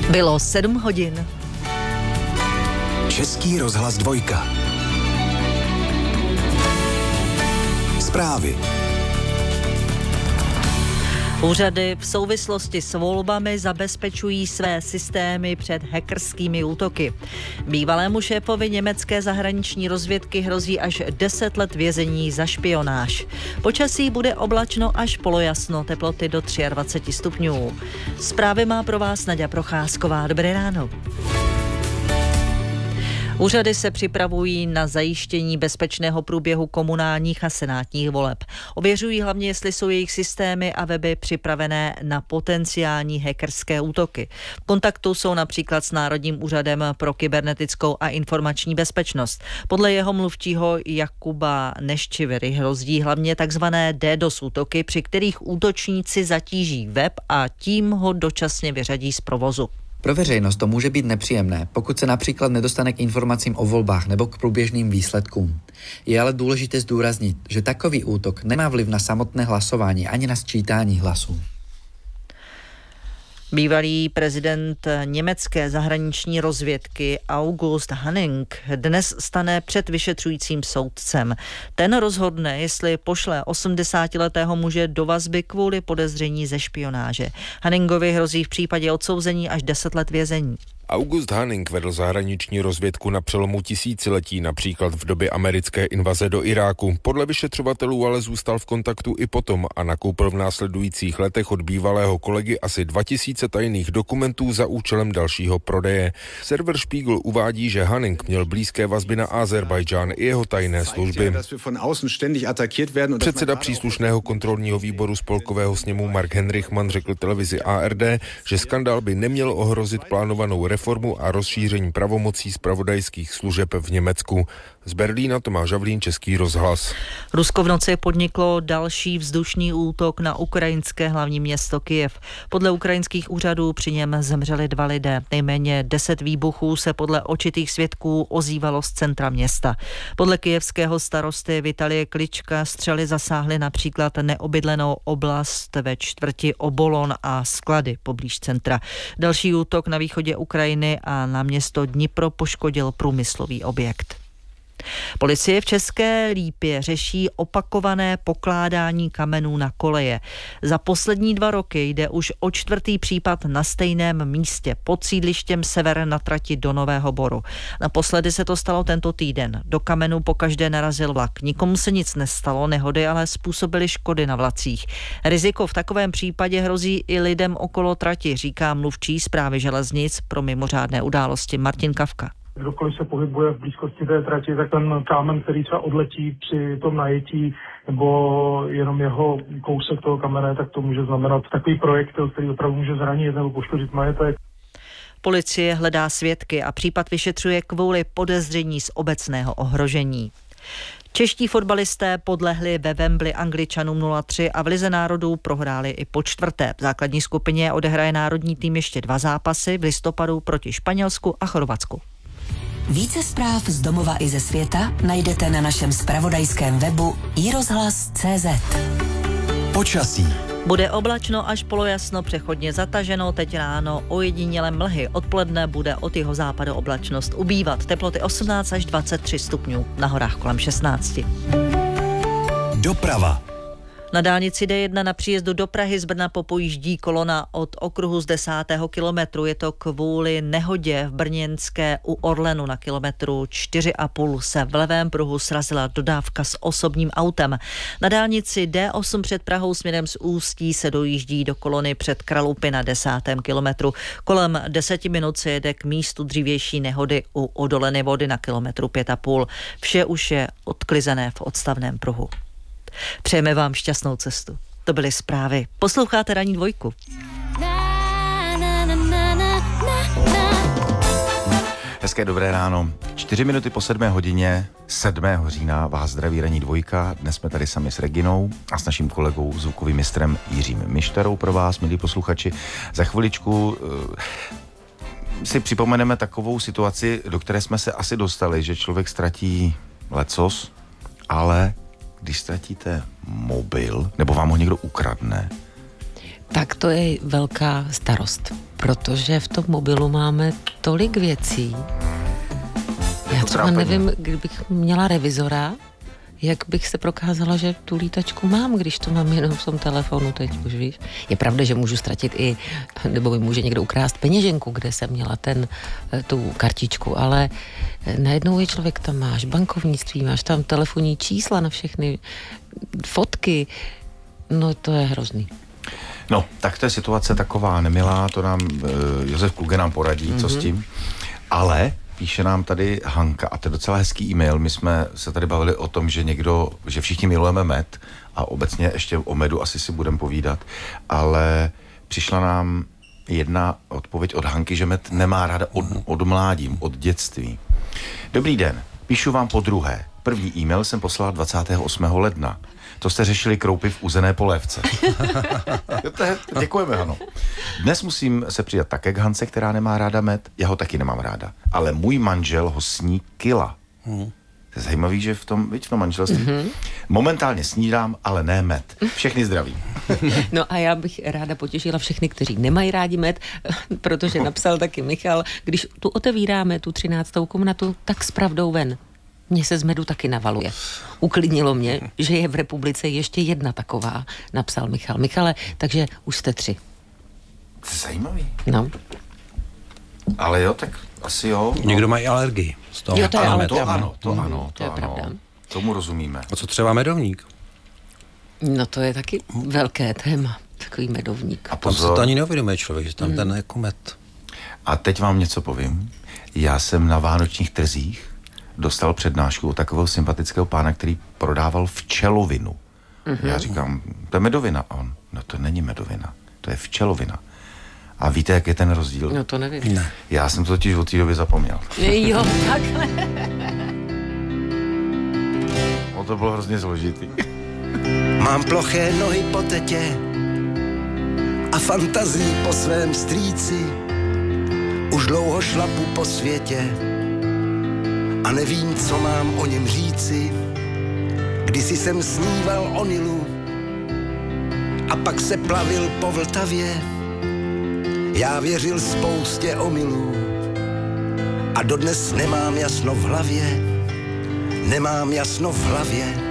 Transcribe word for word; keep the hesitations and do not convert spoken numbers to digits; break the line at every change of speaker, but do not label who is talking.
Bylo sedm hodin.
Český rozhlas dvojka. Zprávy.
Úřady v souvislosti s volbami zabezpečují své systémy před hackerskými útoky. Bývalému šéfovi německé zahraniční rozvědky hrozí až deset let vězení za špionáž. Počasí bude oblačno až polojasno, teploty do dvacet tři stupňů. Zprávy má pro vás Naďa Procházková. Dobré ráno. Úřady se připravují na zajištění bezpečného průběhu komunálních a senátních voleb. Ověřují hlavně, jestli jsou jejich systémy a weby připravené na potenciální hackerské útoky. V kontaktu jsou například s Národním úřadem pro kybernetickou a informační bezpečnost. Podle jeho mluvčího Jakuba Neščivery hrozí hlavně takzvané DDoS útoky, při kterých útočníci zatíží web a tím ho dočasně vyřadí z provozu.
Pro veřejnost to může být nepříjemné, pokud se například nedostane k informacím o volbách nebo k průběžným výsledkům. Je ale důležité zdůraznit, že takový útok nemá vliv na samotné hlasování ani na sčítání hlasů.
Bývalý prezident německé zahraniční rozvědky August Hanning dnes stane před vyšetřujícím soudcem. Ten rozhodne, jestli pošle osmdesátiletého muže do vazby kvůli podezření ze špionáže. Hanningovi hrozí v případě odsouzení až deset let vězení.
August Hanning vedl zahraniční rozvědku na přelomu tisíciletí, například v době americké invaze do Iráku. Podle vyšetřovatelů ale zůstal v kontaktu i potom a nakoupil v následujících letech od bývalého kolegy asi dva tisíce tajných dokumentů za účelem dalšího prodeje. Server Spiegel uvádí, že Hanning měl blízké vazby na Azerbajdžán i jeho tajné služby. Předseda příslušného kontrolního výboru spolkového sněmu Mark Henrichman řekl televizi A R D, že skandál by neměl ohrozit plánovanou reformu a rozšíření pravomocí zpravodajských služeb v Německu. Z Berlína Tomáš Havlín, Český rozhlas.
Rusko v noci podniklo další vzdušný útok na ukrajinské hlavní město Kyjev. Podle ukrajinských úřadů při něm zemřeli dva lidé. Nejméně deset výbuchů se podle očitých svědků ozývalo z centra města. Podle kyjevského starosty Vitalie Klička střely zasáhly například neobydlenou oblast ve čtvrti Obolon a sklady poblíž centra. Další útok na východě Ukrajiny a na město Dnipro poškodil průmyslový objekt. Policie v České Lípě řeší opakované pokládání kamenů na koleje. Za poslední dva roky jde už o čtvrtý případ na stejném místě pod sídlištěm Sever na trati do Nového Boru. Naposledy se to stalo tento týden. Do kamenů pokaždé narazil vlak. Nikomu se nic nestalo, nehody ale způsobily škody na vlacích. Riziko v takovém případě hrozí i lidem okolo trati, říká mluvčí Správy železnic pro mimořádné události Martin Kavka.
Kdokoliv se pohybuje v blízkosti té trati, tak ten kámen, který třeba odletí při tom najetí nebo jenom jeho kousek toho kamene, tak to může znamenat takový projektil, který opravdu může zranit nebo poškodit majetek.
Policie hledá svědky a případ vyšetřuje kvůli podezření z obecného ohrožení. Čeští fotbalisté podlehli ve Wembley Angličanům nula tři a v Lize národů prohráli i po čtvrté. V základní skupině odehraje národní tým ještě dva zápasy v listopadu proti Španělsku a Chorvatsku.
Více zpráv z domova i ze světa najdete na našem zpravodajském webu i rozhlas tečka cé zet.
Počasí.
Bude oblačno až polojasno, přechodně zataženo, teď ráno ojedinělé mlhy. Odpoledne bude od jeho západu oblačnost ubývat. Teploty osmnáct až dvacet tři stupňů, na horách kolem šestnáct.
Doprava.
Na dálnici D jedna na příjezdu do Prahy z Brna popojíždí kolona od okruhu z desátého kilometru. Je to kvůli nehodě v brněnské u Orlenu na kilometru čtyři a půl se v levém pruhu srazila dodávka s osobním autem. Na dálnici D osm před Prahou směrem z Ústí se dojíždí do kolony před Kralupy na desátém kilometru. Kolem deseti minut se jede k místu dřívější nehody u Odoleny Vody na kilometru pět a půl. Vše už je odklizené v odstavném pruhu. Přejeme vám šťastnou cestu. To byly zprávy. Posloucháte Ranní dvojku.
Hezké dobré ráno. Čtyři minuty po sedmé hodině sedmého října vás zdraví Ranní dvojka. Dnes jsme tady sami s Reginou a s naším kolegou zvukovým mistrem Jiřím Mišterou pro vás, milí posluchači. Za chviličku uh, si připomeneme takovou situaci, do které jsme se asi dostali, že člověk ztratí lecos, ale když ztratíte mobil, nebo vám ho někdo ukradne,
Tak to je velká starost, protože v tom mobilu máme tolik věcí. Já třeba nevím, kdybych měla revizora, jak bych se prokázala, že tu lítačku mám, když to mám jenom v tom telefonu teď, už víš. Je pravda, že můžu ztratit i, nebo mi může někdo ukrást peněženku, kde jsem měla ten, tu kartičku, ale najednou je člověk, tam máš bankovnictví, máš tam telefonní čísla na všechny fotky, no to je hrozný.
No, tak to je situace taková nemilá, to nám uh, Josef Kluge nám poradí, mm-hmm. co s tím, ale píše nám tady Hanka, a to je docela hezký e-mail, my jsme se tady bavili o tom, že někdo, že všichni milujeme med a obecně ještě o medu asi si budeme povídat, ale přišla nám jedna odpověď od Hanky, že med nemá ráda od, od mládí, od dětství. Dobrý den, píšu vám po druhé. První e-mail jsem poslal dvacátého osmého ledna. To jste řešili kroupy v uzené polévce. Děkujeme, Hano. Dnes musím se přidat také k Hance, která nemá ráda med. Já ho taky nemám ráda. Ale můj manžel ho sní kila. Hmm. To je zajímavý, že v tom, víš, v tom manželství. Mm-hmm. Momentálně snídám, ale ne med. Všechny zdraví.
No a já bych ráda potěšila všechny, kteří nemají rádi med, protože napsal taky Michal, když tu otevíráme tu třináctou komnatu, tak s pravdou ven. Mně se z medu taky navaluje. Uklidnilo mě, že je v republice ještě jedna taková, napsal Michal. Michale, takže už jste tři.
To je zajímavý.
No.
Ale jo, tak asi jo.
Někdo má i alergii z toho.
Jo, to je ale
to ano, to
mm,
ano, to,
to je
ano.
pravda.
Tomu rozumíme.
A co třeba medovník?
No to je taky velké téma, takový medovník.
A
Tam se to ani neuvědomuje člověk, že tam mm. ten jako med.
A teď vám něco povím. Já jsem na vánočních trzích dostal přednášku od takového sympatického pána, který prodával včelovinu. Mm-hmm. Já říkám, to je medovina. A on, no to není medovina, to je včelovina. A víte, jak je ten rozdíl?
No to nevím.
Ne.
Já jsem to totiž od té doby zapomněl.
Jo, takhle.
O, to bylo hrozně složitý.
Mám ploché nohy po tetě a fantazii po svém strýci. Už dlouho šlapu po světě a nevím, co mám o něm říci. Kdysi jsem sníval o Nilu a pak se plavil po Vltavě. Já věřil spoustě omylů a dodnes nemám jasno v hlavě. Nemám jasno v hlavě.